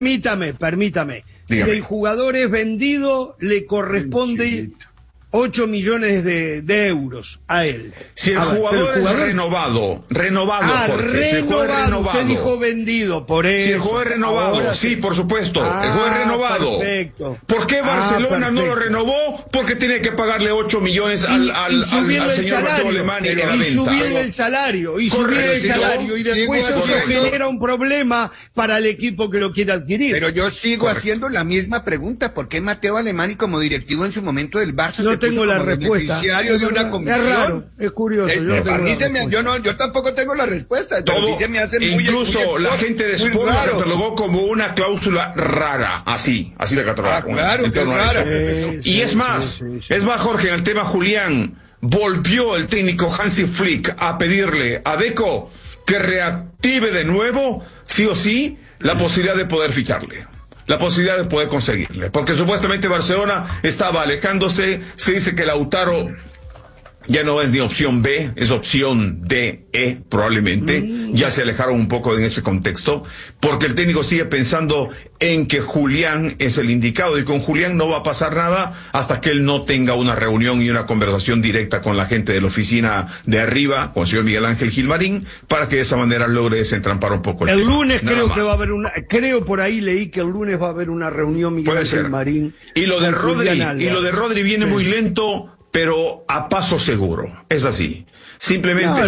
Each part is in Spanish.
Permítame. Dígame. Si el jugador es vendido, le corresponde 8 millones de euros a él. Si el jugador es renovado, Jorge. Si el jugador es renovado. Usted dijo vendido, por eso. Si el jugador es renovado, sí, por supuesto. El jugador es renovado. Perfecto. ¿Por qué Barcelona no lo renovó? Porque tiene que pagarle 8 millones al señor Mateo Alemán en la venta. Y subirle el salario. Y después eso genera un problema para el equipo que lo quiere adquirir. Pero yo sigo haciendo la misma pregunta. ¿Por qué Mateo Alemán, y como directivo en su momento del Barça, tengo la respuesta. De una comisión? Es raro, es curioso. Yo tampoco tengo la respuesta. Todo, se me hace incluso la gente de Sport lo catalogó como una cláusula rara, así la catalogaron. Claro, que es rara. Y es más, Jorge, en el tema Julián, volvió el técnico Hansi Flick a pedirle a Deco que reactive de nuevo, sí o sí, la posibilidad de poder ficharle. La posibilidad de poder conseguirle, porque supuestamente Barcelona estaba alejándose. Se dice que Lautaro ya no es ni opción B, es opción D, E, probablemente. Ya se alejaron un poco en ese contexto, porque el técnico sigue pensando en que Julián es el indicado, y con Julián no va a pasar nada hasta que él no tenga una reunión y una conversación directa con la gente de la oficina de arriba, con el señor Miguel Ángel Gilmarín, para que de esa manera logre desentrampar un poco el tema. Lunes creo que va a haber creo por ahí leí que el lunes va a haber una reunión Miguel Ángel Gilmarín. Y lo de Rodri viene muy lento, pero a paso seguro. Es así. Simplemente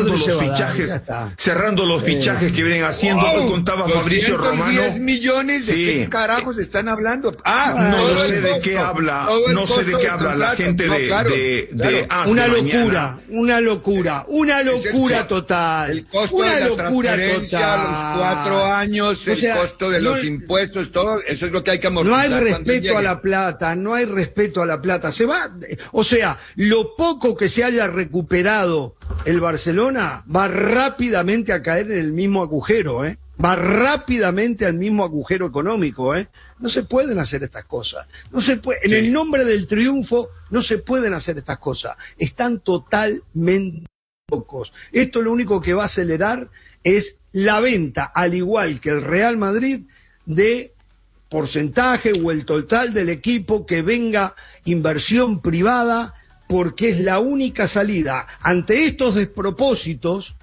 cerrando los fichajes que vienen haciendo. Hoy contaba Fabricio Romano. 10 millones de qué carajos están hablando. No sé de qué habla la gente de una locura total. El costo de la transferencia a los 4 años, el costo de los impuestos, todo eso es lo que hay que amortizar. No hay respeto a la plata, se va, o sea, lo poco que se haya recuperado el Barcelona va rápidamente a caer en el mismo agujero, va rápidamente al mismo agujero económico, No se pueden hacer estas cosas. No se puede, en el nombre del triunfo no se pueden hacer estas cosas. Están totalmente locos. Esto lo único que va a acelerar es la venta, al igual que el Real Madrid, de porcentaje o el total del equipo, que venga inversión privada, porque es la única salida. Ante estos despropósitos,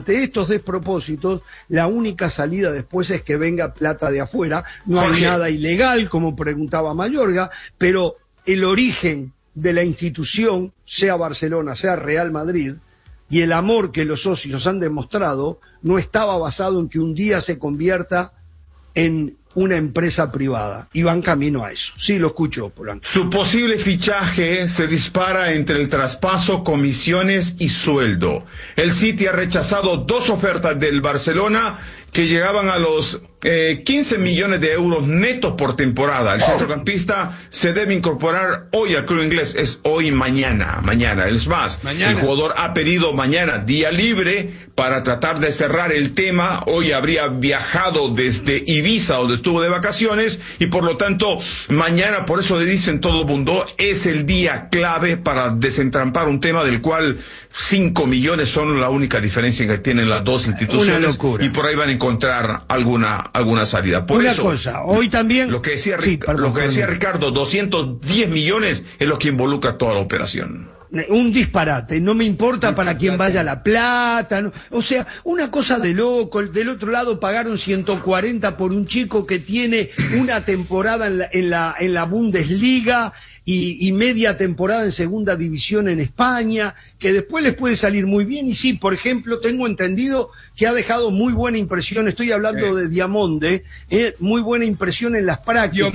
la única salida después es que venga plata de afuera. No hay nada ilegal, como preguntaba Mayorga, pero el origen de la institución, sea Barcelona, sea Real Madrid, y el amor que los socios han demostrado, no estaba basado en que un día se convierta en una empresa privada, y van camino a eso. Sí, lo escucho, Polanco. Su posible fichaje se dispara entre el traspaso, comisiones y sueldo. El City ha rechazado 2 ofertas del Barcelona que llegaban a los 15 millones de euros netos por temporada. El centrocampista se debe incorporar hoy al club inglés. Es hoy, mañana. Es más, el jugador ha pedido mañana día libre para tratar de cerrar el tema. Hoy habría viajado desde Ibiza, donde estuvo de vacaciones, y por lo tanto mañana, por eso le dicen todo el mundo, es el día clave para desentrampar un tema del cual 5 millones son la única diferencia que tienen las dos instituciones. Una locura. Y por ahí van a encontrar alguna salida. Por una eso, cosa, hoy también lo que decía Ricardo, 210 millones es lo que involucra toda la operación. Un disparate, no me importa para quién vaya la plata, no. O sea, una cosa de loco. Del otro lado pagaron 140 por un chico que tiene una temporada en la Bundesliga y media temporada en segunda división en España, que después les puede salir muy bien. Y sí, por ejemplo, tengo entendido que ha dejado muy buena impresión, estoy hablando de Diomande, muy buena impresión en las prácticas.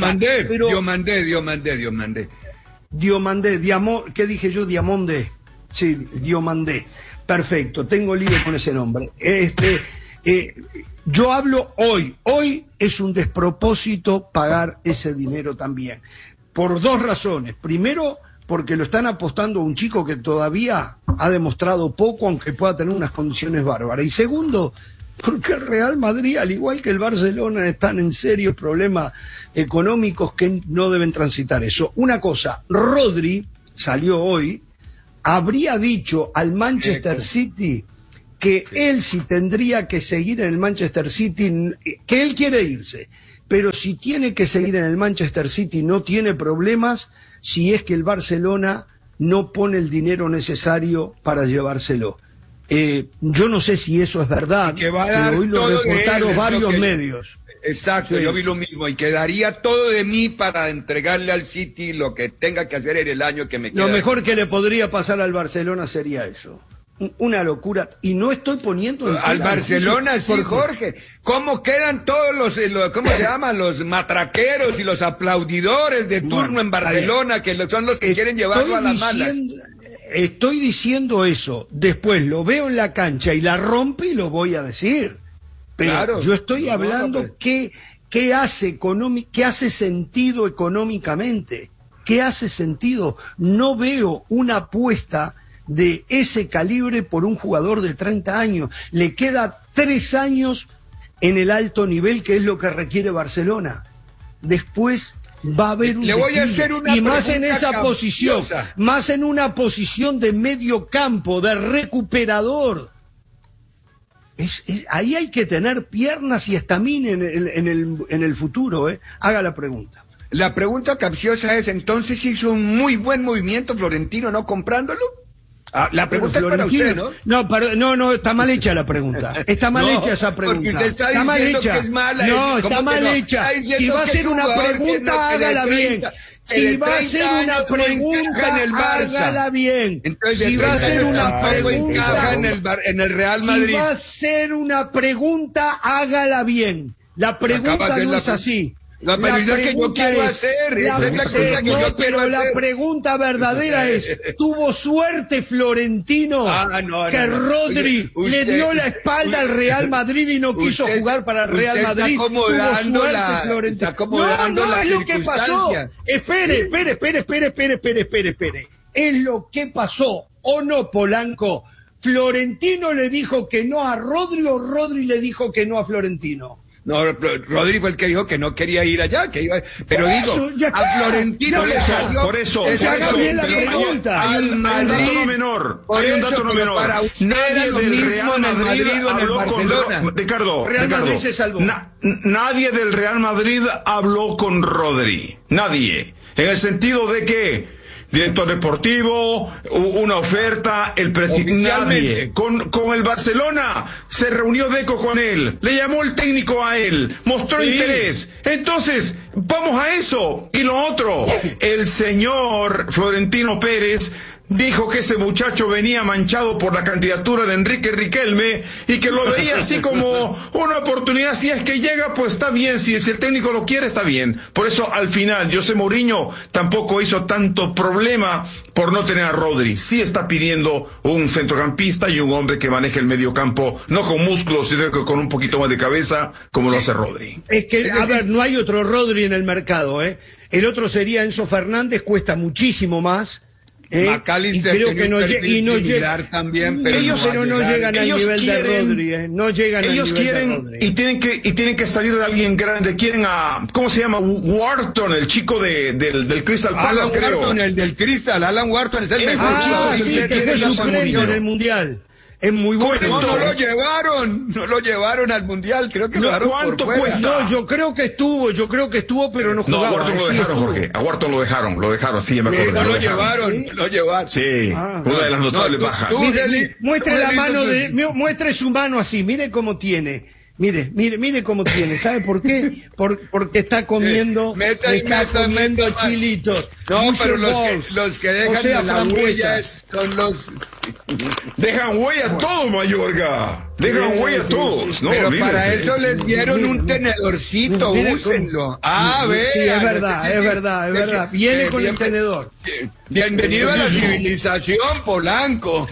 ¿Qué dije yo? Diamande. Sí, Diomande. Perfecto, tengo lío con ese nombre. Yo hablo hoy. Hoy es un despropósito pagar ese dinero también. Por 2 razones. Primero, porque lo están apostando a un chico que todavía ha demostrado poco, aunque pueda tener unas condiciones bárbaras. Y segundo, porque el Real Madrid, al igual que el Barcelona, están en serios problemas económicos que no deben transitar eso. Una cosa, Rodri salió hoy, habría dicho al Manchester City que él sí tendría que seguir en el Manchester City, que él quiere irse, pero si tiene que seguir en el Manchester City no tiene problemas si es que el Barcelona no pone el dinero necesario para llevárselo. Yo no sé si eso es verdad, que va a dar pero hoy lo reportaron varios medios. Exacto, sí. Yo vi lo mismo, y quedaría todo de mí para entregarle al City lo que tenga que hacer en el año que me queda. Lo mejor que le podría pasar al Barcelona sería eso. Una locura, y no estoy poniendo al Barcelona, sí, Jorge. ¿Cómo quedan todos los cómo se llaman, los matraqueros y los aplaudidores de turno en Barcelona, que son los que quieren llevarlo a las malas? Estoy diciendo eso, después lo veo en la cancha y la rompe y lo voy a decir. Pero claro, yo estoy hablando qué hace sentido económicamente, qué hace sentido. No veo una apuesta de ese calibre por un jugador de 30 años. Le queda 3 años en el alto nivel, que es lo que requiere Barcelona. Después va a haber un Le voy a hacer una y más en esa campiosa. posición, más en una posición de medio campo, de recuperador. Ahí hay que tener piernas y estamina en el futuro, ¿eh? Haga la pregunta. La pregunta capciosa es, entonces hizo un muy buen movimiento Florentino no comprándolo. La pregunta es para usted, ¿no? No, está mal hecha la pregunta. Está mal hecha esa pregunta. Porque usted está mal hecha. Que es mala. No, está mal hecha. Si va a hacer una pregunta, hágala bien. Si va a hacer una pregunta, hágala bien. Si va a hacer una pregunta, en el Real Madrid. Si va a hacer una pregunta, hágala bien. La pregunta no es así. La pregunta que yo quiero hacer, la pregunta verdadera es, ¿tuvo suerte Florentino que Rodri le dio la espalda al Real Madrid y no quiso jugar para el Real Madrid? ¿Tuvo suerte Florentino? No es lo que pasó. Espere. Es lo que pasó, ¿o no, Polanco? ¿Florentino le dijo que no a Rodri o Rodri le dijo que no a Florentino? No, Rodri fue el que dijo que no quería ir allá, pero digo, a Florentino le salió. Por eso, bien la pregunta. Hay un dato no menor. Para usted nadie lo mismo en el Madrid o en el Barcelona. Ricardo, Madrid se salvó. Nadie del Real Madrid habló con Rodri. Nadie. En el sentido de que director deportivo, una oferta, el presidente, nadie. Con el Barcelona se reunió Deco con él, le llamó el técnico a él, mostró interés. Entonces, vamos a eso. Y lo otro, el señor Florentino Pérez dijo que ese muchacho venía manchado por la candidatura de Enrique Riquelme y que lo veía así como una oportunidad. Si es que llega, pues está bien. Si el técnico lo quiere, está bien. Por eso, al final, José Mourinho tampoco hizo tanto problema por no tener a Rodri. Sí está pidiendo un centrocampista y un hombre que maneje el medio campo, no con músculos, sino que con un poquito más de cabeza, como lo hace Rodri. Es que, a ver, no hay otro Rodri en el mercado, ¿eh? El otro sería Enzo Fernández, cuesta muchísimo más. McAllister creo que no llega también, pero ellos no llegan al nivel de Rodri, no llegan al nivel de Rodri. Y tienen que salir de alguien grande. Quieren a, ¿cómo se llama? Wharton, el chico del Crystal Palace, creo. Wharton, el del Crystal, Alan Wharton es el mejor chico. Sí, que fue suplente en el Mundial. Es muy bueno. No lo llevaron al Mundial, creo que lo dejaron. ¿Cuánto cuesta? No, yo creo que estuvo, pero no jugaba. No, a Wharton lo dejaron, Jorge. A Wharton lo dejaron, sí, me acuerdo. No lo llevaron. Sí, una de las notables bajas. Muestre su mano así, mire cómo tiene. Mire cómo tiene. ¿Sabe por qué? Porque está comiendo, chilitos. No, pero los que dejan la huella son los... Dejan huella todos, Mayorga. Dejan huella todos. No, pero para eso les dieron un tenedorcito, úsenlo. Sí, es verdad. Viene con el tenedor. Bienvenido a la civilización, Polanco.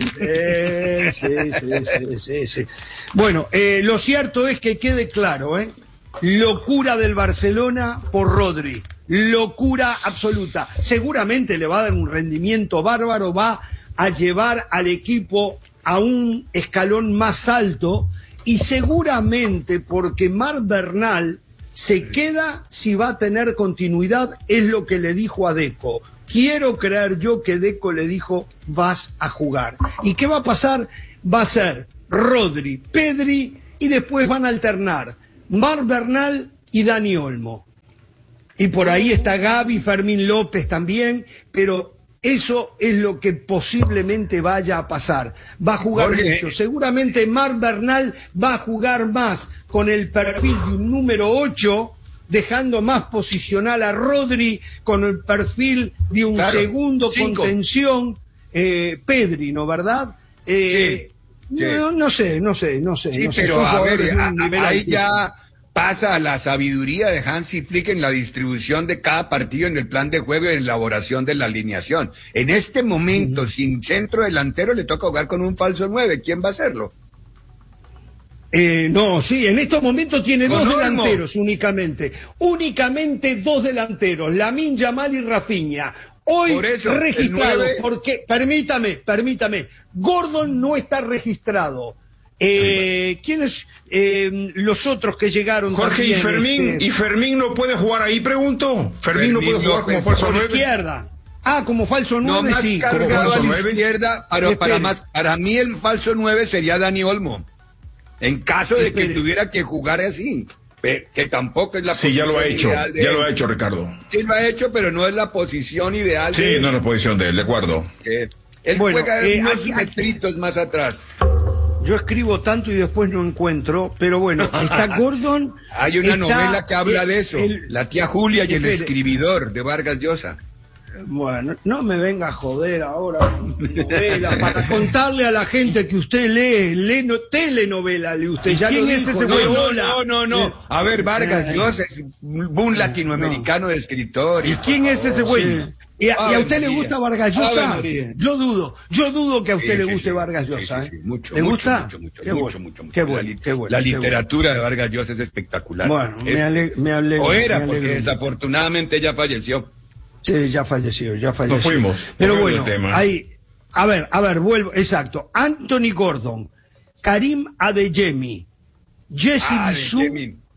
Sí. Bueno, lo cierto es que quede claro, locura del Barcelona por Rodri. Locura absoluta. Seguramente le va a dar un rendimiento bárbaro, va a llevar al equipo a un escalón más alto y seguramente porque Marc Bernal se queda si va a tener continuidad, es lo que le dijo a Deco. Quiero creer yo que Deco le dijo, vas a jugar. ¿Y qué va a pasar? Va a ser Rodri, Pedri y después van a alternar Marc Bernal y Dani Olmo. Y por ahí está Gaby, Fermín López también, pero eso es lo que posiblemente vaya a pasar. Va a jugar mucho. Seguramente Marc Bernal va a jugar más con el perfil de un número 8, dejando más posicional a Rodri, con el perfil de un segundo 5. Contención, Pedri, ¿no, verdad? Sí. No sé. Sí, pero a ver, ahí ya pasa a la sabiduría de Hansi Flick en la distribución de cada partido, en el plan de juego y en la elaboración de la alineación. En este momento, sin centro delantero, le toca jugar con un falso 9. ¿Quién va a hacerlo? No, sí, en estos momentos tiene dos delanteros únicamente. Únicamente dos delanteros, Lamine Yamal y Rafinha. Hoy registrado, porque, permítame, Gordon no está registrado. ¿Quiénes los otros que llegaron? Jorge, también, ¿y Fermín no puede jugar ahí, pregunto? Fermín no puede jugar como falso 9. Izquierda. Como falso 9, no, más sí. Cargado a la izquierda, para mí el falso 9 sería Dani Olmo. En caso de que tuviera que jugar así. Que tampoco es la posición ideal. Sí, ya lo ha hecho, ya lo ha hecho, Ricardo. Sí, lo ha hecho, pero no es la posición ideal. Sí, no es la posición de él, de acuerdo. Sí. Él juega unos metritos más atrás. Yo escribo tanto y después no encuentro, pero bueno, está Gordon. Hay una novela que habla de eso, La tía Julia y el escribidor, de Vargas Llosa. Bueno, no me venga a joder ahora novela, para contarle a la gente que usted lee telenovela, usted ya ¿Quién lo es dijo, ese güey? No. A ver, Vargas Llosa es un latinoamericano de escritor. ¿Y quién es ese güey? Sí. ¿Y a usted le gusta Vargas Llosa? Yo dudo que a usted le guste Vargas Llosa. Mucho, ¿Le gusta? Mucho. Qué bueno. La literatura de Vargas Llosa es espectacular. Bueno, me alegro. O era, porque desafortunadamente ya falleció. Sí, ya falleció. Nos fuimos. Pero bueno, ahí, a ver, vuelvo, exacto. Anthony Gordon, Karim Adeyemi, Jesse Bissou,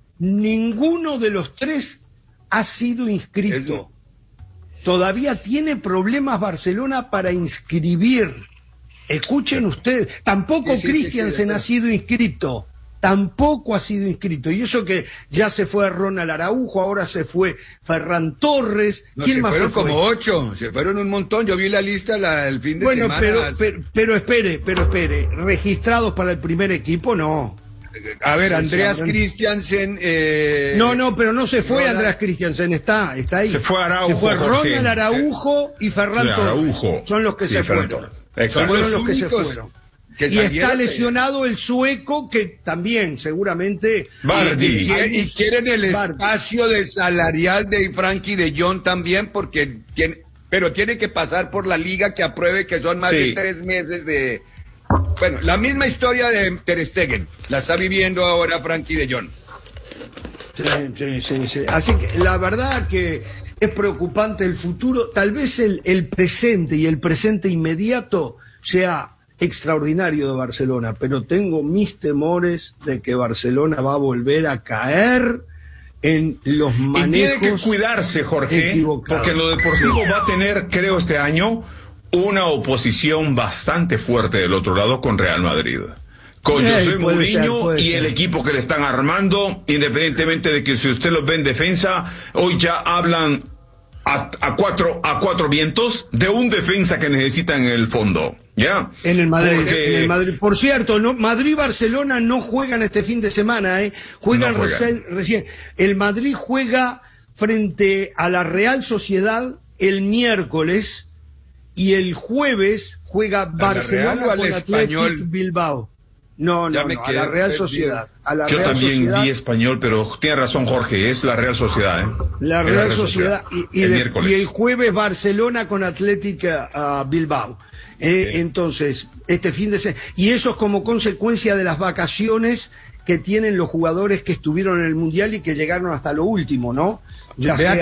ninguno de los tres ha sido inscrito. Todavía tiene problemas Barcelona para inscribir. Escuchen ustedes, tampoco Christiansen ha sido inscrito. Tampoco ha sido inscrito. Y eso que ya se fue Ronald Araujo, ahora se fue Ferran Torres. ¿Quién más se fue? Como 8, se fueron un montón. Yo vi la lista el fin de semana. Pero espere. Registrados para el primer equipo, no. A ver, Andreas Christiansen. No, pero no se fue Andreas Christiansen, está ahí. Se fue Araujo. Se fue Ronald Araujo y Ferran Torres. Son los que se fueron. Fueron los que se fueron. Y está lesionado el sueco, que también seguramente Vardy. Y quieren el espacio de salarial de Frankie de Jong también, porque tiene que pasar por la liga que apruebe, que son más de 3 meses de... Bueno, la misma historia de Ter Stegen la está viviendo ahora Frankie de Jong. Sí. Así que la verdad que es preocupante el futuro. Tal vez el presente y el presente inmediato sea extraordinario de Barcelona, pero tengo mis temores de que Barcelona va a volver a caer en los manejos. Y tiene que cuidarse, Jorge, porque lo deportivo va a tener, creo, este año una oposición bastante fuerte del otro lado con Real Madrid. Con José Mourinho y el equipo que le están armando, independientemente de que si usted los ve en defensa, hoy ya hablan a cuatro vientos de un defensa que necesitan en el fondo. ¿Ya? En el Madrid. Por cierto, Madrid y Barcelona no juegan este fin de semana, juegan recién. El Madrid juega frente a la Real Sociedad el miércoles y el jueves juega Barcelona con Athletic Bilbao. No, a la Real Sociedad. Yo también vi Español, pero tiene razón Jorge, es la Real Sociedad. La Real Sociedad. Y el jueves Barcelona con Athletic Bilbao. Entonces, este fin de semana, y eso es como consecuencia de las vacaciones que tienen los jugadores que estuvieron en el Mundial y que llegaron hasta lo último, ¿no? Vean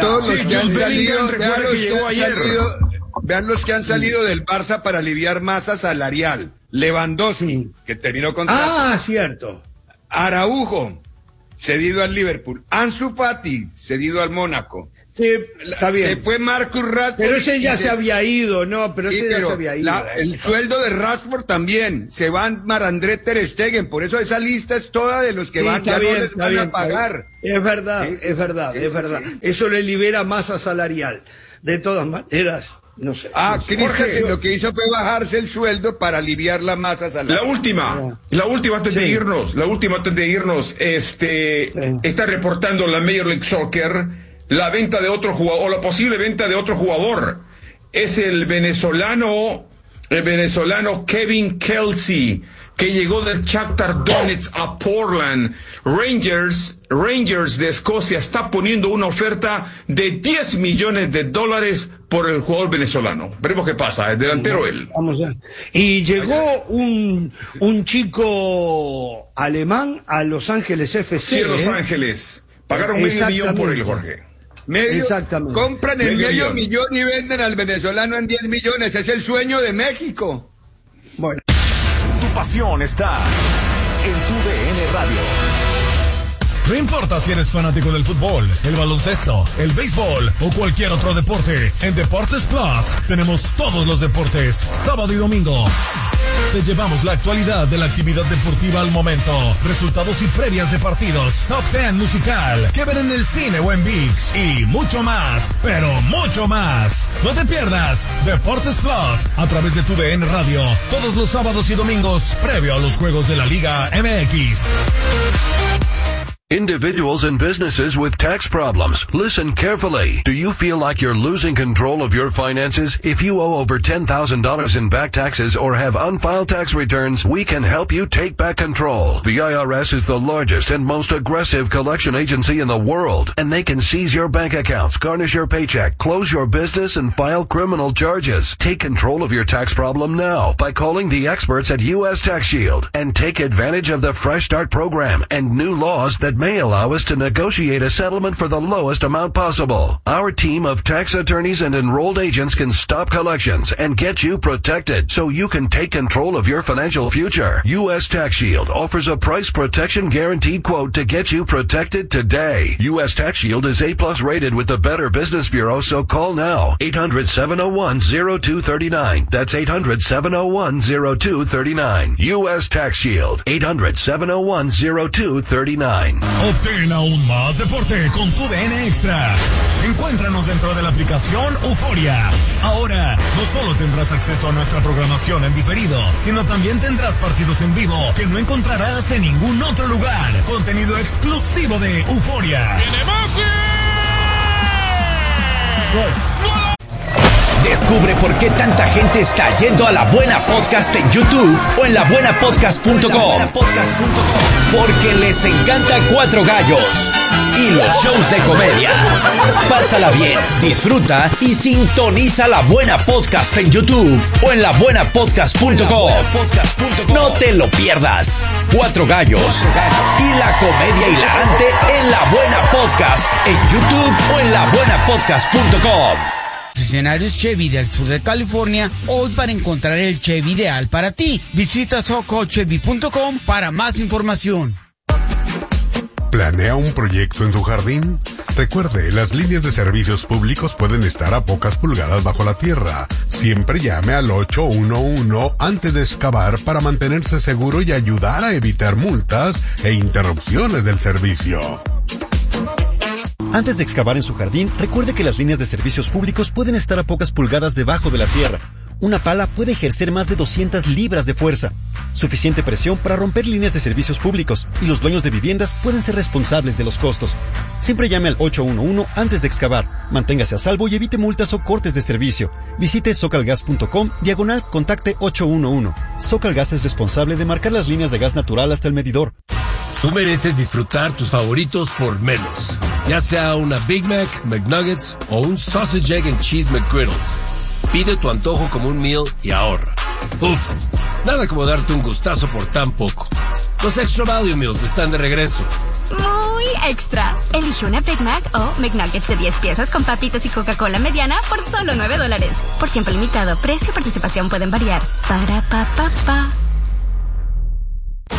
los que han salido del Barça para aliviar masa salarial. Lewandowski, que terminó contrato. Cierto. Araujo, cedido al Liverpool. Ansu Fati, cedido al Mónaco. Sí, está bien. Se fue Marcus Rashford. Pero ese ya se había ido, ¿no? Pero ese ya se había ido. El sueldo de Rashford también. Se van Marc-André ter Stegen. Por eso esa lista es toda de los que van, ya no les van a pagar. Es verdad, ¿sí? es verdad. Sí. Eso le libera masa salarial. De todas maneras, no sé. Christensen lo que hizo fue bajarse el sueldo para aliviar la masa salarial. La última antes de irnos, está reportando la Major League Soccer la venta de otro jugador, o la posible venta de otro jugador. Es el venezolano Kevin Kelsey, que llegó del Shakhtar Donetsk a Portland. Rangers de Escocia está poniendo una oferta de $10 millones por el jugador venezolano. Veremos qué pasa, el delantero él. Vamos a ver. Y llegó un chico alemán a Los Ángeles FC. Sí, a Los Ángeles. Pagaron $500,000 por él, Jorge. Exactamente. Compran el medio millón y venden al venezolano en 10 millones. Es el sueño de México. Bueno. Tu pasión está en tu DN Radio. No importa si eres fanático del fútbol, el baloncesto, el béisbol o cualquier otro deporte, en Deportes Plus tenemos todos los deportes, sábado y domingo. Te llevamos la actualidad de la actividad deportiva al momento, resultados y previas de partidos, top 10 musical, que ver en el cine o en ViX y mucho más, pero mucho más. No te pierdas Deportes Plus a través de tu DN Radio, todos los sábados y domingos, previo a los juegos de la Liga MX. Individuals and businesses with tax problems, listen carefully. Do you feel like you're losing control of your finances? If you owe over $10,000 in back taxes or have unfiled tax returns, we can help you take back control. The IRS is the largest and most aggressive collection agency in the world, and they can seize your bank accounts, garnish your paycheck, close your business, and file criminal charges. Take control of your tax problem now by calling the experts at U.S. Tax Shield and take advantage of the Fresh Start program and new laws that may allow us to negotiate a settlement for the lowest amount possible. Our team of tax attorneys and enrolled agents can stop collections and get you protected so you can take control of your financial future. U.S. Tax Shield offers a price protection guaranteed quote to get you protected today. U.S. Tax Shield is A+ rated with the Better Business Bureau, so call now. 800-701-0239. That's 800-701-0239. U.S. Tax Shield. 800-701-0239. Obtén aún más deporte con tu DN Extra. Encuéntranos dentro de la aplicación Euforia. Ahora, no solo tendrás acceso a nuestra programación en diferido, sino también tendrás partidos en vivo que no encontrarás en ningún otro lugar. Contenido exclusivo de Euforia. Descubre por qué tanta gente está yendo a La Buena Podcast en YouTube o en labuenapodcast.com. Porque les encanta Cuatro Gallos y los shows de comedia. Pásala bien, disfruta y sintoniza La Buena Podcast en YouTube o en labuenapodcast.com. No te lo pierdas. Cuatro Gallos y la comedia hilarante en La Buena Podcast en YouTube o en labuenapodcast.com. Escenarios Chevy del sur de California, hoy para encontrar el Chevy ideal para ti. Visita socochevy.com para más información. ¿Planea un proyecto en su jardín? Recuerde, las líneas de servicios públicos pueden estar a pocas pulgadas bajo la tierra. Siempre llame al 811 antes de excavar para mantenerse seguro y ayudar a evitar multas e interrupciones del servicio. Antes de excavar en su jardín, recuerde que las líneas de servicios públicos pueden estar a pocas pulgadas debajo de la tierra. Una pala puede ejercer más de 200 libras de fuerza, suficiente presión para romper líneas de servicios públicos, y los dueños de viviendas pueden ser responsables de los costos. Siempre llame al 811 antes de excavar. Manténgase a salvo y evite multas o cortes de servicio. Visite socalgas.com/contacte 811. Socalgas es responsable de marcar las líneas de gas natural hasta el medidor. Tú mereces disfrutar tus favoritos por menos. Ya sea una Big Mac, McNuggets o un Sausage, Egg and Cheese McGriddles. Pide tu antojo como un meal y ahorra. Uf, nada como darte un gustazo por tan poco. Los Extra Value Meals están de regreso. Muy extra. Elige una Big Mac o McNuggets de 10 piezas con papitas y Coca-Cola mediana por solo $9. Por tiempo limitado, precio y participación pueden variar. Para pa pa pa.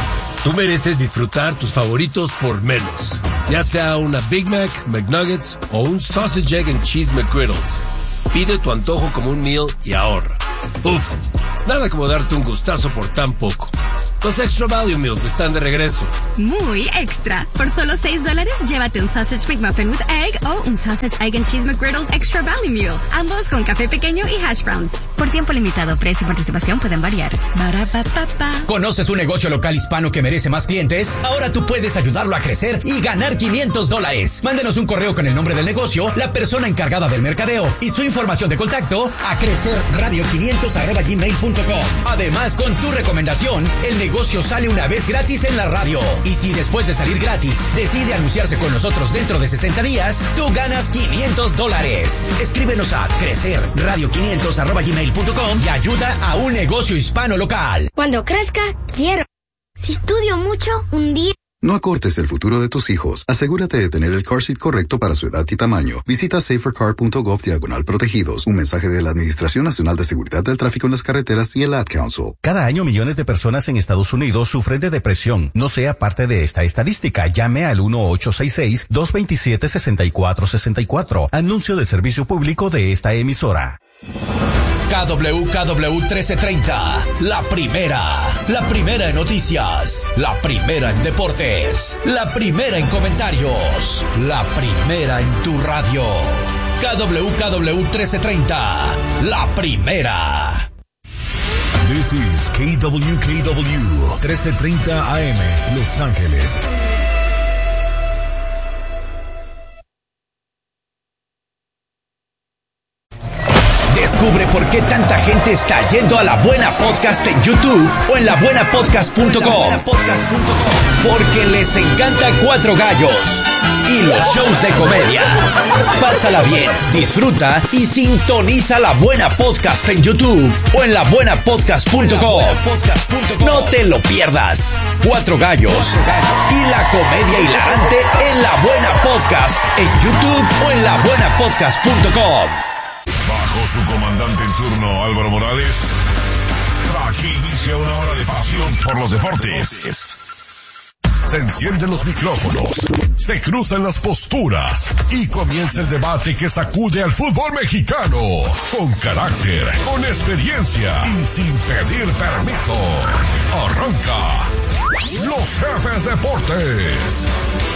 Tú mereces disfrutar tus favoritos por menos. Ya sea una Big Mac, McNuggets o un Sausage, Egg and Cheese McGriddles. Pide tu antojo como un meal y ahorra. Uf, nada como darte un gustazo por tan poco. Los Extra Value Meals están de regreso. Muy extra. Por solo $6, llévate un Sausage McMuffin with Egg o un Sausage, Egg and Cheese McGriddles Extra Value Meal. Ambos con café pequeño y hash browns. Por tiempo limitado, precio y participación pueden variar. Ba-ra-pa-pa-pa. ¿Conoces un negocio local hispano que merece más clientes? Ahora tú puedes ayudarlo a crecer y ganar $500. Mándenos un correo con el nombre del negocio, la persona encargada del mercadeo y su información de contacto a crecerradio500@gmail.com. Además, con tu recomendación, el negocio sale una vez gratis en la radio. Y si después de salir gratis decide anunciarse con nosotros dentro de 60 días, tú ganas $500. Escríbenos a crecerradio500@gmail.com y ayuda a un negocio hispano local. Cuando crezca, quiero. Si estudio mucho, un día... No acortes el futuro de tus hijos. Asegúrate de tener el car seat correcto para su edad y tamaño. Visita safercar.gov/protegidos. Un mensaje de la Administración Nacional de Seguridad del Tráfico en las Carreteras y el Ad Council. Cada año millones de personas en Estados Unidos sufren de depresión. No sea parte de esta estadística. Llame al 1-866-227-6464. Anuncio de servicio público de esta emisora. KWKW 1330, la primera en noticias, la primera en deportes, la primera en comentarios, la primera en tu radio. KWKW 1330, la primera. This is KWKW 1330 AM, Los Ángeles. Descubre por qué tanta gente está yendo a La Buena Podcast en YouTube o en labuenapodcast.com. Porque les encanta Cuatro Gallos y los shows de comedia. Pásala bien, disfruta y sintoniza La Buena Podcast en YouTube o en labuenapodcast.com. No te lo pierdas. Cuatro Gallos y la comedia hilarante en La Buena Podcast en YouTube o en labuenapodcast.com. Bajo su comandante en turno, Álvaro Morales, aquí inicia una hora de pasión por los deportes. Se encienden los micrófonos, se cruzan las posturas y comienza el debate que sacude al fútbol mexicano. Con carácter, con experiencia y sin pedir permiso. Arranca Los Jefes Deportes.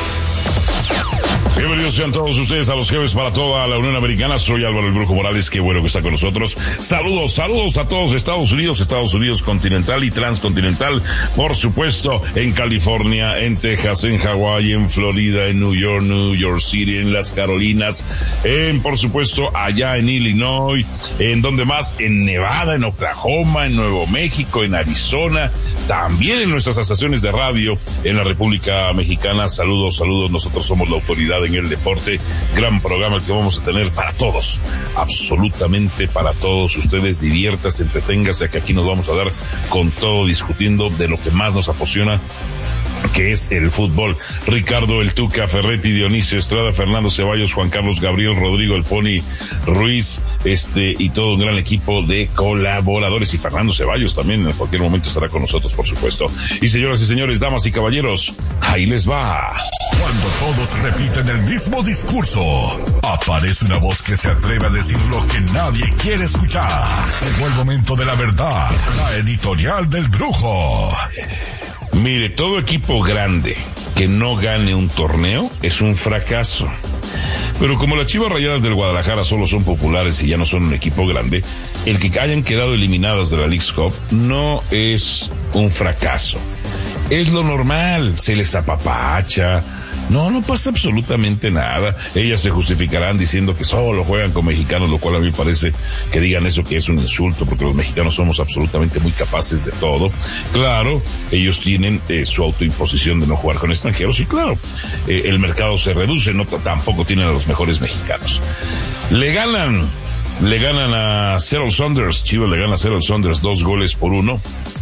Bienvenidos sean todos ustedes a Los Jefes para toda la Unión Americana. Soy Álvaro el Brujo Morales, qué bueno que está con nosotros. Saludos a todos Estados Unidos continental y transcontinental, por supuesto, en California, en Texas, en Hawái, en Florida, en New York City, en las Carolinas, por supuesto, allá en Illinois, en donde más, en Nevada, en Oklahoma, en Nuevo México, en Arizona, también en nuestras estaciones de radio en la República Mexicana. Saludos, nosotros somos la autoridad en el deporte, gran programa que vamos a tener para todos, absolutamente para todos ustedes. Diviértase, entreténgase, que aquí nos vamos a dar con todo, discutiendo de lo que más nos apasiona, que es el fútbol. Ricardo el Tuca Ferretti, Dionisio Estrada, Fernando Ceballos, Juan Carlos Gabriel, Rodrigo el Pony Ruiz, y todo un gran equipo de colaboradores, y Fernando Ceballos también en cualquier momento estará con nosotros, por supuesto. Y señoras y señores, damas y caballeros, ahí les va. Cuando todos repiten el mismo discurso, aparece una voz que se atreve a decir lo que nadie quiere escuchar. Llegó el momento de la verdad, la editorial del Brujo. Mire, todo equipo grande que no gane un torneo es un fracaso. Pero como las Chivas Rayadas del Guadalajara solo son populares y ya no son un equipo grande, el que hayan quedado eliminadas de la Leagues Cup no es un fracaso. Es lo normal, se les apapacha. No pasa absolutamente nada. Ellas se justificarán diciendo que solo juegan con mexicanos, lo cual a mí me parece que digan eso, que es un insulto, porque los mexicanos somos absolutamente muy capaces de todo. Claro, ellos tienen su autoimposición de no jugar con extranjeros, y claro, el mercado se reduce, tampoco tienen a los mejores mexicanos. Le ganan a Seattle Sounders, Chivas le gana a Seattle Sounders 2-1.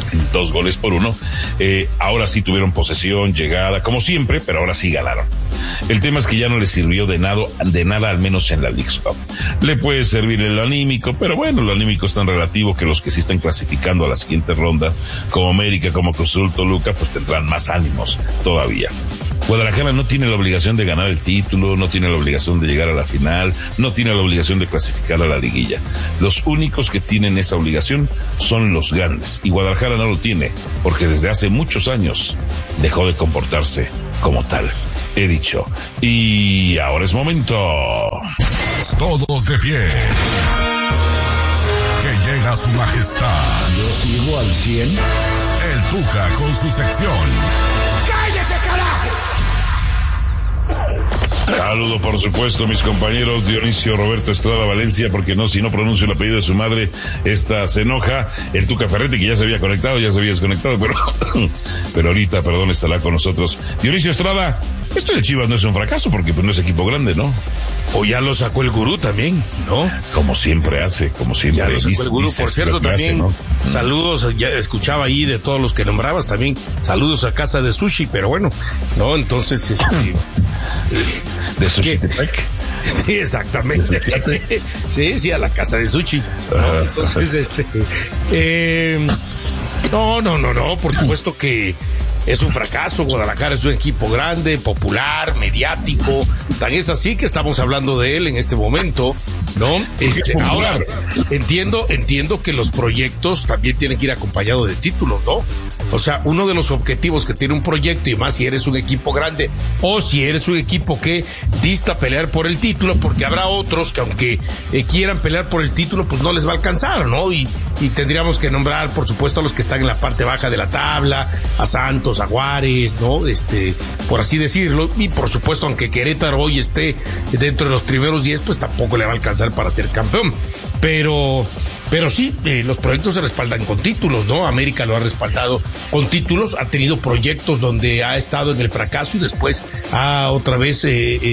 2-1. Ahora sí tuvieron posesión, llegada, como siempre, pero ahora sí ganaron. El tema es que ya no les sirvió de nada, al menos en la Leagues Cup. Le puede servir el anímico, pero bueno, el anímico es tan relativo que los que sí están clasificando a la siguiente ronda, como América, como Cruz Azul, Toluca, pues tendrán más ánimos todavía. Guadalajara no tiene la obligación de ganar el título, no tiene la obligación de llegar a la final, no tiene la obligación de clasificar a la liguilla. Los únicos que tienen esa obligación son los grandes, y Guadalajara no lo tiene, porque desde hace muchos años dejó de comportarse como tal. He dicho, y ahora es momento. Todos de pie. Que llega su majestad. Yo sigo al 100. El Tuca con su sección. ¡Cállese, carajo! Saludo, por supuesto, mis compañeros Dionisio Roberto Estrada Valencia, porque si no pronuncio el apellido de su madre, esta se enoja. El Tuca Ferretti, que ya se había conectado, ya se había desconectado, pero ahorita, perdón, estará con nosotros. Dionisio Estrada, esto de Chivas no es un fracaso, porque pues no es equipo grande, ¿no? O ya lo sacó el gurú también, ¿no? Como siempre hace, como siempre. Ya lo sacó el gurú, por cierto, también, hace, ¿no? Saludos, ya escuchaba ahí de todos los que nombrabas, también saludos a Casa de Sushi, pero bueno, ¿no? Entonces, ¿de Sushi Tepec? Sí, exactamente. Sí, a la Casa de Sushi. ¿No? Entonces, no, por supuesto que es un fracaso. Guadalajara es un equipo grande, popular, mediático. Tan es así que estamos hablando de él en este momento, ¿no? Ahora, entiendo que los proyectos también tienen que ir acompañados de títulos, ¿no? O sea, uno de los objetivos que tiene un proyecto, y más si eres un equipo grande o si eres un equipo que dista pelear por el título, porque habrá otros que aunque quieran pelear por el título, pues no les va a alcanzar, ¿no? Y tendríamos que nombrar, por supuesto, a los que están en la parte baja de la tabla, a Santos, a Juárez, ¿no? Por así decirlo. Y por supuesto, aunque Querétaro hoy esté dentro de los primeros 10, pues tampoco le va a alcanzar para ser campeón. Pero sí, los proyectos se respaldan con títulos, ¿no? América lo ha respaldado con títulos, ha tenido proyectos donde ha estado en el fracaso y después ha otra vez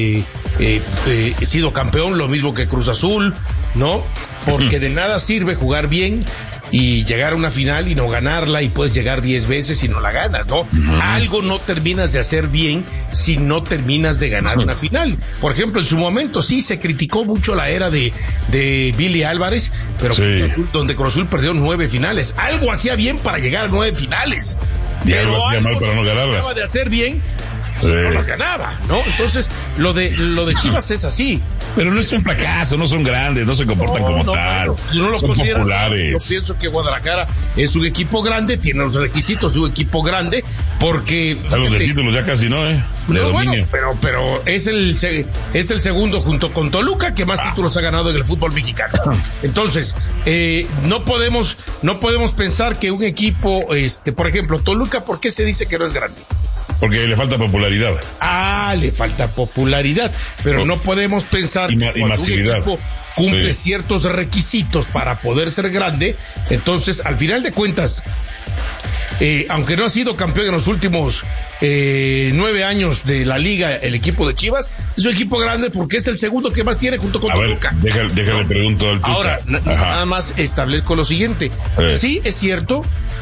sido campeón, lo mismo que Cruz Azul, ¿no? Porque de nada sirve jugar bien y llegar a una final y no ganarla, y puedes llegar 10 veces y no la ganas, ¿no? Algo no terminas de hacer bien si no terminas de ganar una final. Por ejemplo, en su momento sí se criticó mucho la era de Billy Álvarez, pero sí, donde Cruz Azul perdió 9 finales. Algo hacía bien para llegar a 9 finales. Y algo hacía mal para no ganarlas. Trataba de hacer bien si no las ganaba, ¿no? Entonces, lo de Chivas es así. Pero no es un fracaso, no son grandes, no se comportan como tal. No lo son consideras, populares. Yo pienso que Guadalajara es un equipo grande, tiene los requisitos de un equipo grande, porque... A los de títulos ya casi no, No, bueno, pero es el segundo junto con Toluca que más títulos ha ganado en el fútbol mexicano. Entonces, no podemos pensar que un equipo, por ejemplo, Toluca, ¿por qué se dice que no es grande? Porque le falta popularidad. Le falta popularidad, pero no podemos pensar que cuando un equipo cumple ciertos requisitos para poder ser grande, entonces, al final de cuentas, aunque no ha sido campeón en los últimos 9 años de la liga, el equipo de Chivas es un equipo grande porque es el segundo que más tiene junto con Toluca. Déjale pregunto al Tuca. Ahora, nada más establezco lo siguiente. Sí, es cierto,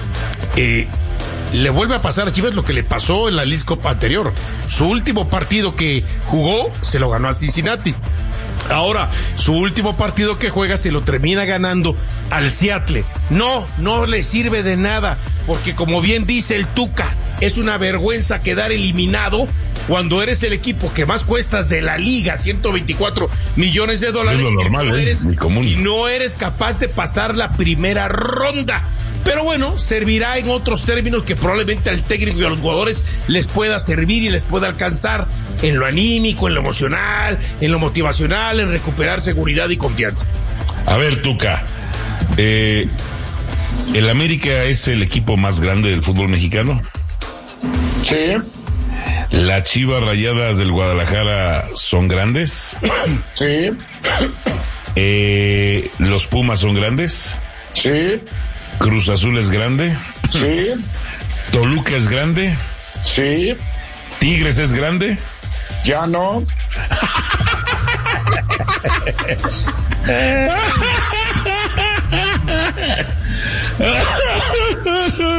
le vuelve a pasar a Chivas lo que le pasó en la Leagues Cup anterior. Su último partido que jugó se lo ganó a Cincinnati. Ahora, su último partido que juega se lo termina ganando al Seattle. No le sirve de nada, porque como bien dice el Tuca, es una vergüenza quedar eliminado cuando eres el equipo que más cuestas de la liga, $124 millones. Es lo normal, y no eres capaz de pasar la primera ronda. Pero bueno, servirá en otros términos que probablemente al técnico y a los jugadores les pueda servir y les pueda alcanzar en lo anímico, en lo emocional, en lo motivacional, en recuperar seguridad y confianza. A ver, Tuca, ¿el América es el equipo más grande del fútbol mexicano? Sí. ¿Las Chivas Rayadas del Guadalajara son grandes? Sí. ¿Los Pumas son grandes? Sí. ¿Cruz Azul es grande? Sí. ¿Toluca es grande? Sí. ¿Tigres es grande? Ya no.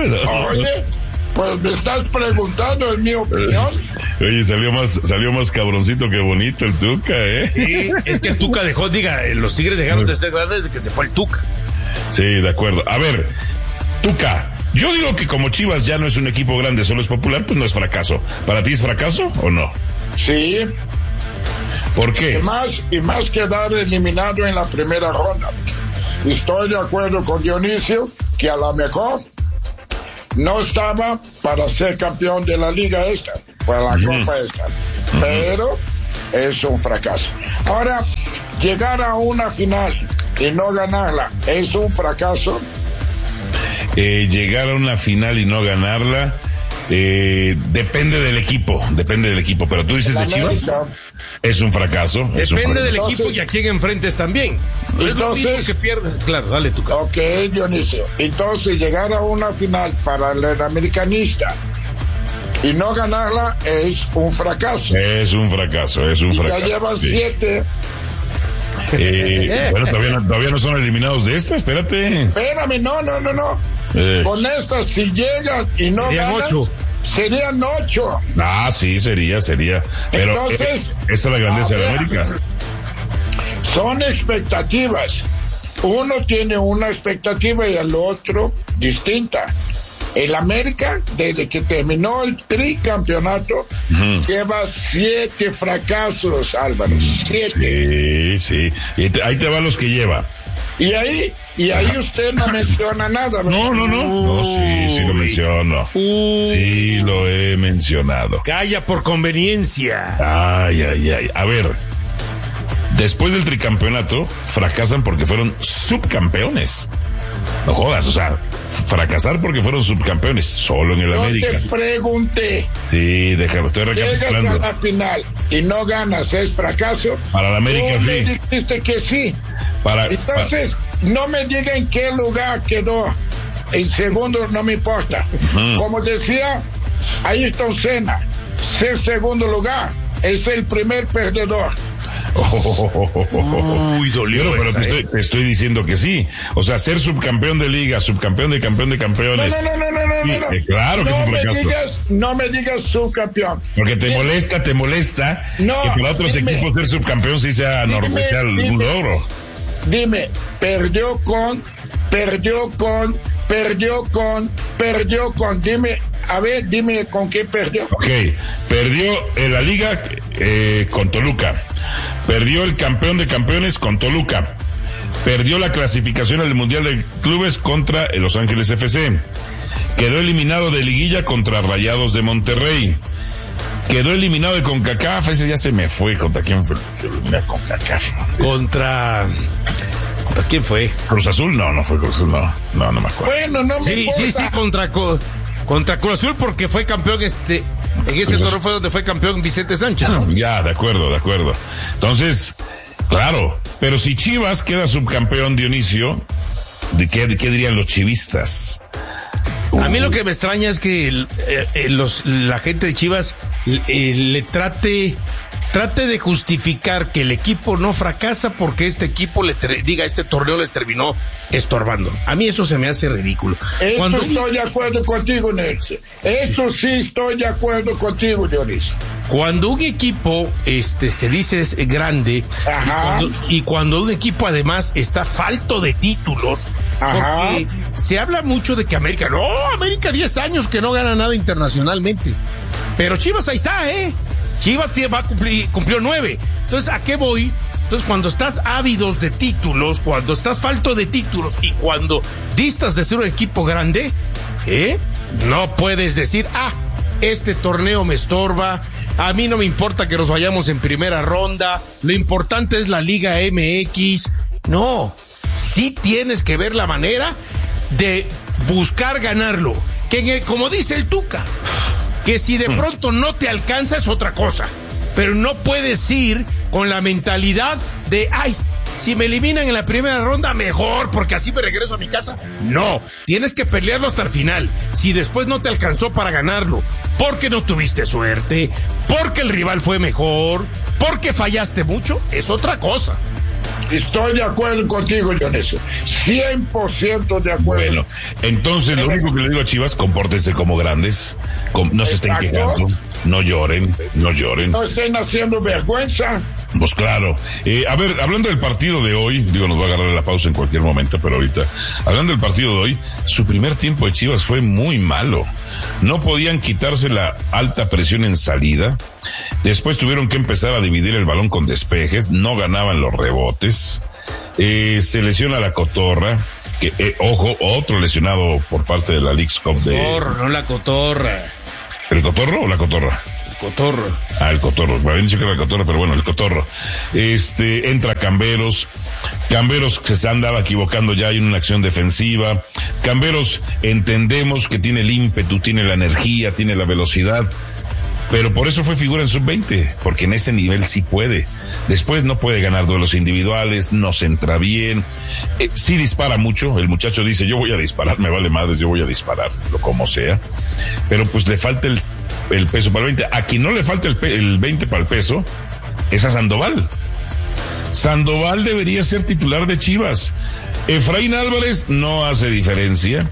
Oye, pues me estás preguntando en mi opinión. Oye, salió más cabroncito que bonito el Tuca, ¿eh? Sí, es que el Tuca dejó, los Tigres dejaron de ser grandes desde que se fue el Tuca. Sí, de acuerdo. A ver, Tuca, yo digo que como Chivas ya no es un equipo grande, solo es popular, pues no es fracaso. ¿Para ti es fracaso o no? Sí. ¿Por qué? Y más quedar eliminado en la primera ronda. Estoy de acuerdo con Dionisio que a lo mejor no estaba para ser campeón de la liga esta, para la copa esta, pero es un fracaso. Ahora, llegar a una final y no ganarla, ¿es un fracaso? Llegar a una final y no ganarla, depende del equipo, pero tú dices de Chivas. Es un fracaso. Depende del equipo y a quién enfrentes también. Entonces, que pierdes. Claro, dale tu caso. Ok, Dionisio. Entonces, llegar a una final para el americanista y no ganarla es un fracaso. Es un fracaso. Ya llevan 7. Bueno, todavía no son eliminados de esta, espérate. Espérame, no. Con esta, si llegan y no ganan, 8. Serían 8. Ah, sí, sería. Pero entonces, esa es la grandeza de América. Son expectativas. Uno tiene una expectativa y el otro distinta. El América, desde que terminó el tricampeonato, lleva 7 fracasos, Álvaro. 7. Sí. Y ahí te van los que lleva. Y ahí usted no menciona nada, ¿verdad? No, sí lo menciono. Sí lo he mencionado. Calla por conveniencia. Ay. A ver, después del tricampeonato, fracasan porque fueron subcampeones. No jodas, o sea, fracasar porque fueron subcampeones, solo en el América. Yo te pregunté. Sí, déjalo, estoy recapitulando. Llegas a la final y no ganas, ¿es fracaso? Para la América, sí. Me dijiste que sí. Entonces, no me diga en qué lugar quedó. En segundo no me importa. Como decía, ahí está Osena. Ser segundo lugar es el primer perdedor. Uy, dolió. Pero te estoy diciendo que sí. O sea, ser subcampeón de liga, subcampeón de campeones. No. Claro que es un fracaso. No me digas subcampeón. Porque te molesta que para otros equipos ser subcampeón sí sea un logro. Dime, perdió con. Dime con qué perdió. Ok, perdió en la liga con Toluca. Perdió el campeón de campeones con Toluca. Perdió la clasificación al Mundial de Clubes contra el Los Ángeles FC. Quedó eliminado de liguilla contra Rayados de Monterrey. Quedó eliminado de CONCACAF. Ese ya se me fue. ¿Contra quién fue? CONCACAF. ¿Contra quién fue? ¿Cruz Azul? No fue Cruz Azul, no me acuerdo. Bueno, no me importa. Sí, contra Cruz Azul porque fue campeón en ese torneo fue donde fue campeón Vicente Sánchez, ¿no? Ya, de acuerdo. Entonces, claro, pero si Chivas queda subcampeón, Dionisio, ¿qué dirían los chivistas? A mí lo que me extraña es que la gente de Chivas le trate de justificar que el equipo no fracasa porque este equipo este torneo les terminó estorbando. A mí eso se me hace ridículo. Estoy de acuerdo contigo, Nelson. Esto sí estoy de acuerdo contigo, Dionisio. Cuando un equipo se dice es grande, y cuando un equipo además está falto de títulos, porque se habla mucho de que América 10 años que no gana nada internacionalmente. Pero Chivas ahí está, Chivas cumplió 9. Entonces, ¿a qué voy? Entonces, cuando estás ávidos de títulos, cuando estás falto de títulos y cuando distas de ser un equipo grande, no puedes decir, este torneo me estorba, a mí no me importa que nos vayamos en primera ronda, lo importante es la Liga MX. No, sí tienes que ver la manera de buscar ganarlo. Como dice el Tuca, que si de pronto no te alcanza es otra cosa, pero no puedes ir con la mentalidad de, si me eliminan en la primera ronda, mejor, porque así me regreso a mi casa. No, tienes que pelearlo hasta el final. Si después no te alcanzó para ganarlo, porque no tuviste suerte, porque el rival fue mejor, porque fallaste mucho, es otra cosa. Estoy de acuerdo contigo, Dionisio. 100% de acuerdo. Bueno, entonces lo único que le digo a Chivas, compórtense como grandes, no se estén quejando, no lloren. No estén haciendo vergüenza. Pues claro. A ver, hablando del partido de hoy, nos va a agarrar la pausa en cualquier momento, pero ahorita, hablando del partido de hoy, su primer tiempo de Chivas fue muy malo. No podían quitarse la alta presión en salida. Después tuvieron que empezar a dividir el balón con despejes, no ganaban los rebotes. Se lesiona la Cotorra, que, ojo, otro lesionado por parte de la Leagues Cup de... Cotorro, no la Cotorra. ¿El Cotorro o la Cotorra? Cotorro. El Cotorro. Me habían dicho que era el Cotorro, pero bueno, el Cotorro. Entra Camberos que se andaba equivocando ya en una acción defensiva. Camberos, entendemos que tiene el ímpetu, tiene la energía, tiene la velocidad, pero por eso fue figura en sub-20, porque en ese nivel sí puede. Después no puede ganar duelos individuales, no se entra bien, sí dispara mucho. El muchacho dice, yo voy a disparar, me vale madres, yo voy a disparar, lo como sea, pero pues le falta el peso para el 20. A quien no le falta el 20 para el peso es a Sandoval. Sandoval debería ser titular de Chivas. Efraín Álvarez no hace diferencia.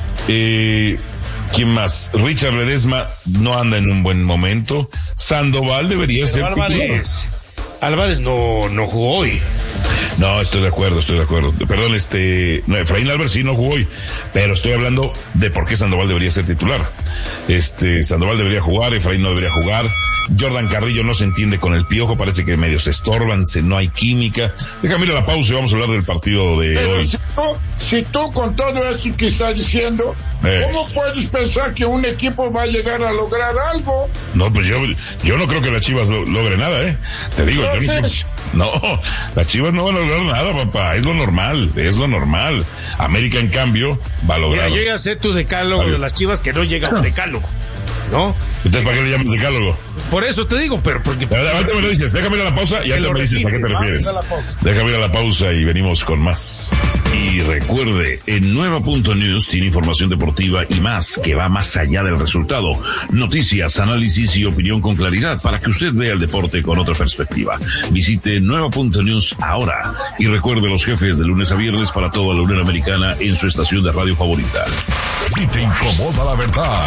¿Quién más? Richard Ledesma no anda en un buen momento. Sandoval debería ser titular. Álvarez no jugó hoy. No, estoy de acuerdo. Perdón, no, Efraín Álvarez sí no jugó hoy, pero estoy hablando de por qué Sandoval debería ser titular. Sandoval debería jugar, Efraín no debería jugar. Jordan Carrillo no se entiende con el Piojo, parece que medio se estorban, no hay química. Déjame ir a la pausa y vamos a hablar del partido de hoy. Si tú con todo esto que estás diciendo, ¿cómo puedes pensar que un equipo va a llegar a lograr algo? No, pues yo no creo que las Chivas logre nada, Te digo, no, las Chivas no van a lograr nada, papá, es lo normal. América, en cambio, va a lograr. Mira, llega a ser tu decálogo de las Chivas que no llega a un decálogo, ¿no? Entonces, ¿para qué le llamas decálogo? Por eso te digo, pero porque... Ahorita me lo dices, déjame ir a la pausa y ahorita me dices a qué te refieres. Déjame ir a la pausa y venimos con más. Y recuerde, en Nueva.News tiene información deportiva y más que va más allá del resultado. Noticias, análisis y opinión con claridad para que usted vea el deporte con otra perspectiva. Visite Nueva.News ahora y recuerde los jefes de lunes a viernes para toda la Unión Americana en su estación de radio favorita. Si te incomoda la verdad,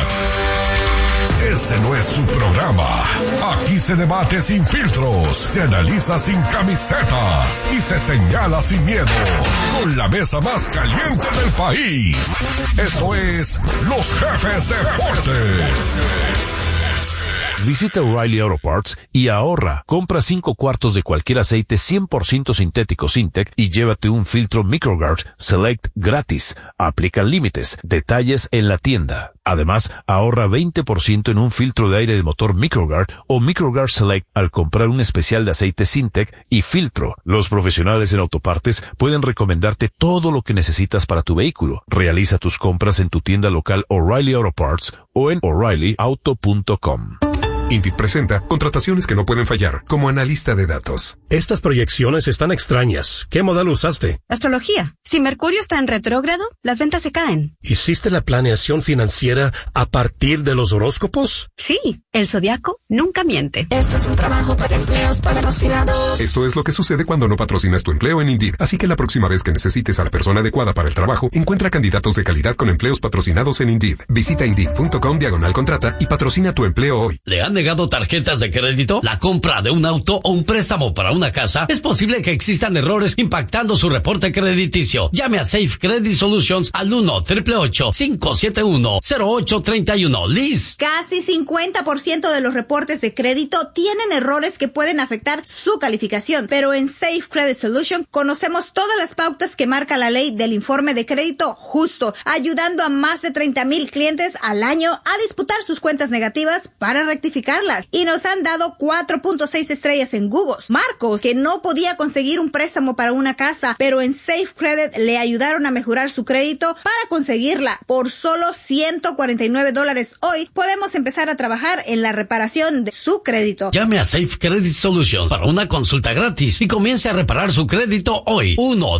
este no es tu programa. Aquí se debate sin filtros, se analiza sin camisetas y se señala sin miedo. Con la mesa más caliente del país. Esto es Los Jefes Deportes. Visita O'Reilly Auto Parts y ahorra. Compra 5 cuartos de cualquier aceite 100% sintético Syntec y llévate un filtro Microguard Select gratis. Aplican límites. Detalles en la tienda. Además, ahorra 20% en un filtro de aire de motor Microguard o Microguard Select al comprar un especial de aceite Syntec y filtro. Los profesionales en autopartes pueden recomendarte todo lo que necesitas para tu vehículo. Realiza tus compras en tu tienda local O'Reilly Auto Parts o en O'ReillyAuto.com. Indeed presenta contrataciones que no pueden fallar, como analista de datos. Estas proyecciones están extrañas. ¿Qué modelo usaste? Astrología. Si Mercurio está en retrógrado, las ventas se caen. ¿Hiciste la planeación financiera a partir de los horóscopos? Sí, el zodiaco nunca miente. Esto es un trabajo para empleos patrocinados. Esto es lo que sucede cuando no patrocinas tu empleo en Indeed. Así que la próxima vez que necesites a la persona adecuada para el trabajo, encuentra candidatos de calidad con empleos patrocinados en Indeed. Visita Indeed.com/contrata y patrocina tu empleo hoy. ¿Le han negado tarjetas de crédito? ¿La compra de un auto o un préstamo para una casa? Es posible que existan errores impactando su reporte crediticio. Llame a Safe Credit Solutions al 1-888-571-0831. Liz. Casi 50% de los reportes de crédito tienen errores que pueden afectar su calificación, pero en Safe Credit Solutions conocemos todas las pautas que marca la ley del informe de crédito justo, ayudando a más de 30,000 clientes al año a disputar sus cuentas negativas para rectificarlas. Y nos han dado 4.6 estrellas en Google. Marcos, que no podía conseguir un préstamo para una casa, pero en Safe Credit le ayudaron a mejorar su crédito para conseguirla. Por solo $149 hoy, podemos empezar a trabajar en la reparación de su crédito. Llame a Safe Credit Solutions para una consulta gratis y comience a reparar su crédito hoy.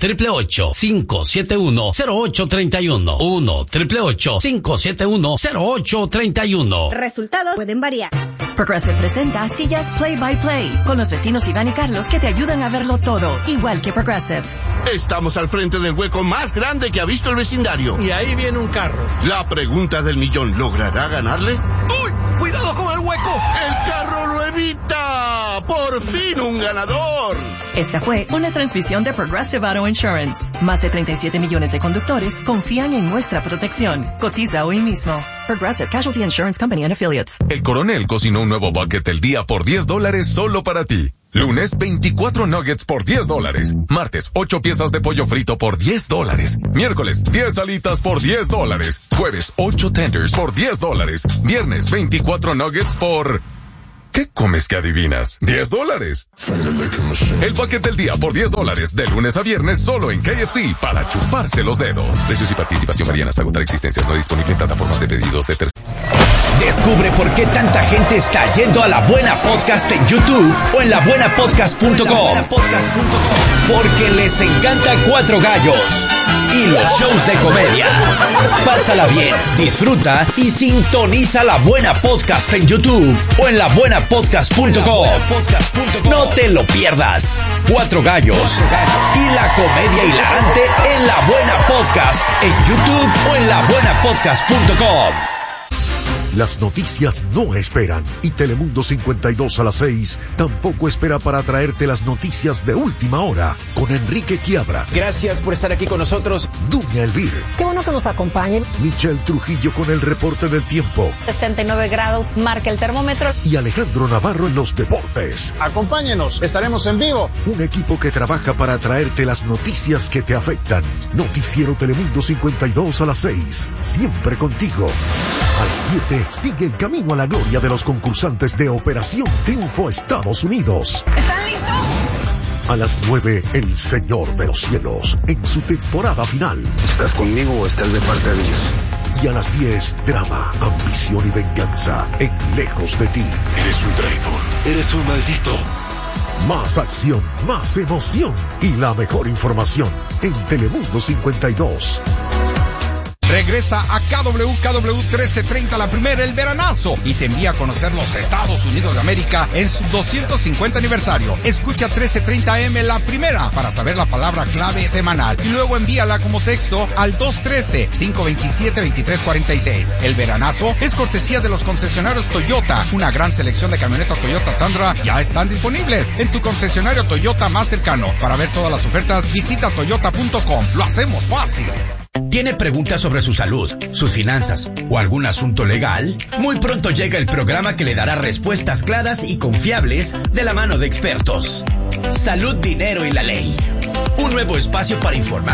1-888-571-0831. 1-888-571-0831. Resultados pueden variar. Progressive presenta sillas Play by Play, con los vecinos Iván y Carlos que te ayudan a verlo todo, igual que Progressive. Estamos al frente del hueco más grande que ha visto el vecindario. Y ahí viene un carro. La pregunta del millón, ¿logrará ganarle? ¡Uy! ¡Cuidado con el hueco! ¡El carro lo evita! ¡Por fin un ganador! Esta fue una transmisión de Progressive Auto Insurance. Más de 37 millones de conductores confían en nuestra protección. Cotiza hoy mismo. Progressive Casualty Insurance Company and Affiliates. El Coronel cocinó un nuevo bucket del día por $10 solo para ti. Lunes, 24 nuggets por $10. Martes, 8 piezas de pollo frito por $10. Miércoles, 10 alitas por $10. Jueves, 8 tenders por $10. Viernes, 24 nuggets por... ¿Qué comes que adivinas? $10. El paquete del día por $10, de lunes a viernes solo en KFC, para chuparse los dedos. Precios y participación varían hasta agotar existencias. No disponible en plataformas de pedidos de terceros. Descubre por qué tanta gente está yendo a La Buena Podcast en YouTube o en labuenapodcast.com. Porque les encanta Cuatro Gallos y los shows de comedia. Pásala bien, disfruta y sintoniza La Buena Podcast en YouTube o en labuenapodcast.com. No te lo pierdas. Cuatro Gallos y la comedia hilarante en La Buena Podcast en YouTube o en labuenapodcast.com. Las noticias no esperan y Telemundo 52 a las 6 tampoco espera para traerte las noticias de última hora con Enrique Quiabra. Gracias por estar aquí con nosotros. Dunia Elvir. Qué bueno que nos acompañen. Michelle Trujillo con el reporte del tiempo. 69 grados marca el termómetro. Y Alejandro Navarro en los deportes. Acompáñenos, estaremos en vivo. Un equipo que trabaja para traerte las noticias que te afectan. Noticiero Telemundo 52 a las 6. Siempre contigo. A las 7 sigue el camino a la gloria de los concursantes de Operación Triunfo Estados Unidos. ¿Están listos? A las 9, El Señor de los Cielos, en su temporada final. ¿Estás conmigo o estás de parte de ellos? Y a las 10, drama, ambición y venganza, en Lejos de ti. Eres un traidor, eres un maldito. Más acción, más emoción y la mejor información en Telemundo 52. Regresa a KW 1330 la primera, el veranazo, y te envía a conocer los Estados Unidos de América en su 250 aniversario. Escucha 1330M la primera para saber la palabra clave semanal y luego envíala como texto al 213-527-2346. El veranazo es cortesía de los concesionarios Toyota. Una gran selección de camionetas Toyota Tundra ya están disponibles en tu concesionario Toyota más cercano. Para ver todas las ofertas, visita toyota.com. Lo hacemos fácil. ¿Tiene preguntas sobre su salud, sus finanzas o algún asunto legal? Muy pronto llega el programa que le dará respuestas claras y confiables de la mano de expertos. Salud, dinero y la ley. Un nuevo espacio para informar